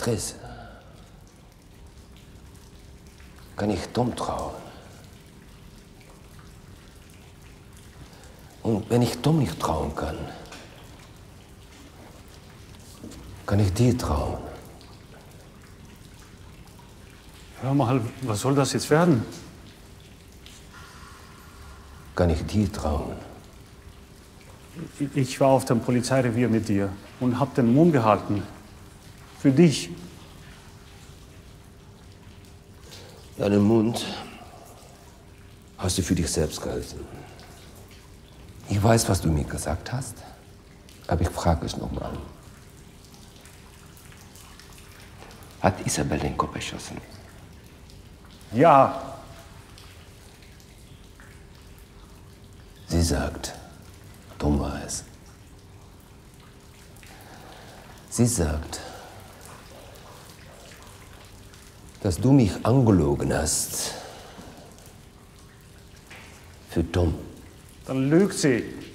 Triss. Kann ich Tom trauen? Und wenn ich Tom nicht trauen kann, kann ich dir trauen? Hör mal, was soll das jetzt werden? Kann ich dir trauen? Ich war auf dem Polizeirevier mit dir und hab den Mund gehalten. Für dich. Deinen Mund hast du für dich selbst gehalten. Ich weiß, was du mir gesagt hast, aber ich frage es nochmal. Hat Isabel den Kopf erschossen? Ja. Sie sagt, Tom war es. Sie sagt, dass du mich angelogen hast. Für Tom. Dann lügt sie.